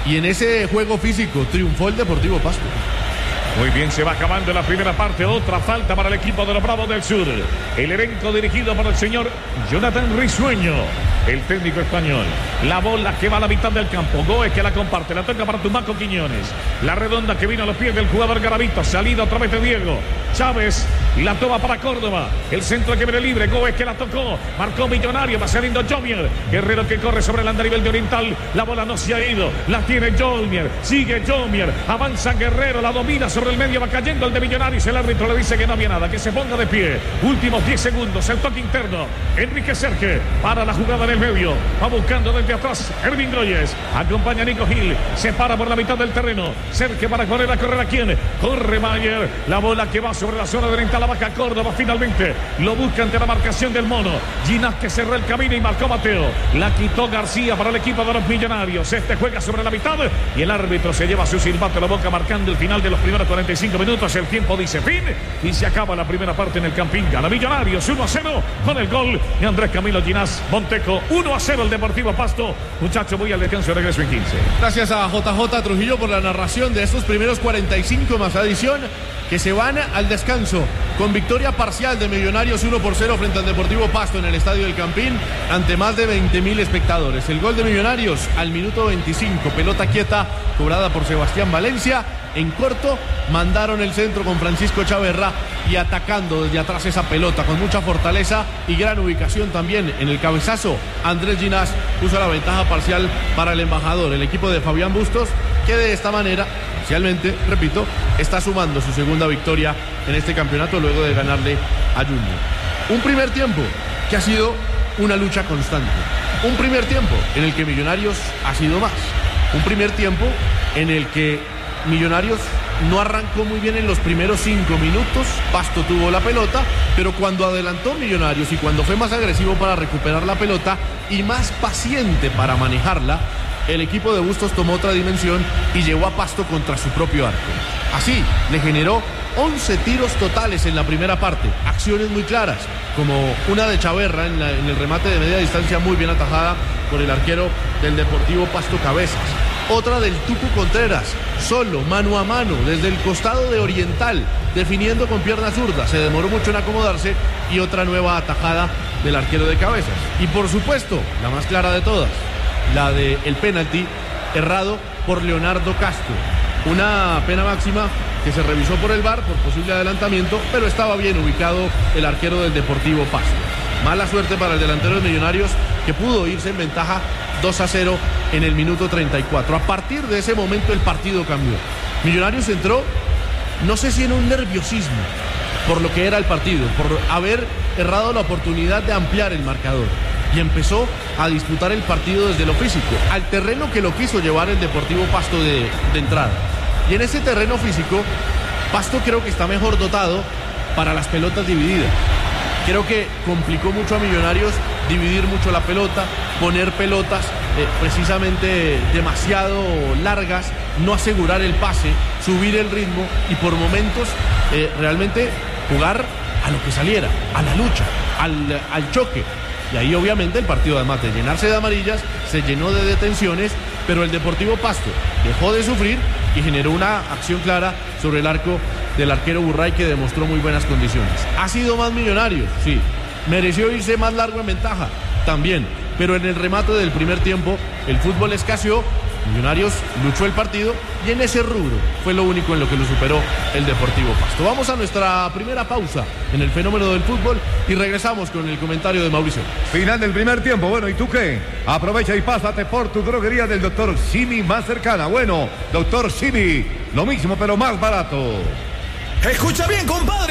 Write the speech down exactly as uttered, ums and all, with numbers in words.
Y en ese juego físico triunfó el Deportivo Pasto. Muy bien, se va acabando la primera parte. Otra falta para el equipo de los Bravos del Sur. El elenco dirigido por el señor Jonathan Risueño, el técnico español. La bola que va a la mitad del campo. Goes que la comparte, la toca para Tumaco Quiñones. La redonda que vino a los pies del jugador Garavito. Salida otra vez de Diego Chávez. La toma para Córdoba. El centro que viene libre. Goes que la tocó. Marcó Millonario. Va saliendo Jomier. Guerrero que corre sobre el andarivel de Oriental. La bola no se ha ido. La tiene Jomier. Sigue Jomier. Avanza Guerrero. La domina sobre el medio. Va cayendo el de Millonarios. El árbitro le dice que no había nada. Que se ponga de pie. Últimos diez segundos. El toque interno. Enrique Serge para la jugada en el medio. Va buscando desde atrás Ervin Groyes. Acompaña a Nico Gil. Se para por la mitad del terreno. Serge para correr. ¿A correr a quién? Corre Mayer. La bola que va sobre la zona de oriental. La baja Córdoba finalmente. Lo busca ante la marcación del mono. Ginás que cerró el camino y marcó Mateo. La quitó García para el equipo de los Millonarios. Este juega sobre la mitad y el árbitro se lleva su silbato a la boca marcando el final de los primeros cuarenta y cinco minutos. El tiempo dice fin y se acaba la primera parte en el Campín. Gana Millonarios uno a cero con el gol de Andrés Camilo Ginás Monteco. uno a cero el Deportivo Pasto. Muchachos, voy al descanso, regreso en quince. Gracias a J J Trujillo por la narración de estos primeros cuarenta y cinco más adición, que se van al descanso con victoria parcial de Millonarios uno por cero frente al Deportivo Pasto en el Estadio del Campín ante más de veinte mil espectadores. El gol de Millonarios al minuto veinticinco, pelota quieta cobrada por Sebastián Valencia. En corto mandaron el centro con Francisco Chaverra y atacando desde atrás esa pelota con mucha fortaleza y gran ubicación también en el cabezazo. Andrés Ginás puso la ventaja parcial para el embajador, el equipo de Fabián Bustos, que de esta manera, parcialmente, repito, está sumando su segunda victoria en este campeonato luego de ganarle a Junior. Un primer tiempo que ha sido una lucha constante. Un primer tiempo en el que Millonarios ha sido más. Un primer tiempo en el que Millonarios no arrancó muy bien en los primeros cinco minutos. Pasto tuvo la pelota, pero cuando adelantó Millonarios y cuando fue más agresivo para recuperar la pelota y más paciente para manejarla, el equipo de Bustos tomó otra dimensión y llevó a Pasto contra su propio arco. Así le generó once tiros totales en la primera parte, acciones muy claras, como una de Chaverra en, la, en el remate de media distancia muy bien atajada por el arquero del Deportivo Pasto Cabezas. Otra del Tucu Contreras, solo, mano a mano, desde el costado de Oriental, definiendo con pierna zurda. Se demoró mucho en acomodarse y otra nueva atajada del arquero de Cabezas. Y por supuesto, la más clara de todas, la del penalti errado por Leonardo Castro. Una pena máxima que se revisó por el V A R por posible adelantamiento, pero estaba bien ubicado el arquero del Deportivo Pasto. Mala suerte para el delantero de Millonarios, que pudo irse en ventaja dos a cero en el minuto treinta y cuatro. A partir de ese momento el partido cambió. Millonarios entró, no sé si en un nerviosismo por lo que era el partido, por haber errado la oportunidad de ampliar el marcador, y empezó a disputar el partido desde lo físico, al terreno que lo quiso llevar el Deportivo Pasto de, de entrada. Y en ese terreno físico, Pasto creo que está mejor dotado para las pelotas divididas. Creo que complicó mucho a Millonarios dividir mucho la pelota, poner pelotas eh, precisamente demasiado largas, no asegurar el pase, subir el ritmo y por momentos eh, realmente jugar a lo que saliera, a la lucha, al, al choque. Y ahí obviamente el partido, además de llenarse de amarillas, se llenó de detenciones, pero el Deportivo Pasto dejó de sufrir y generó una acción clara sobre el arco del arquero Burray, que demostró muy buenas condiciones. ¿Ha sido más Millonarios? Sí. ¿Mereció irse más largo en ventaja? También. Pero en el remate del primer tiempo, el fútbol escaseó, Millonarios luchó el partido y en ese rubro fue lo único en lo que lo superó el Deportivo Pasto. Vamos a nuestra primera pausa en el fenómeno del fútbol y regresamos con el comentario de Mauricio. Final del primer tiempo. Bueno, ¿y tú qué? Aprovecha y pásate por tu droguería del doctor Simi más cercana. Bueno, doctor Simi, lo mismo pero más barato. Escucha bien, compadre.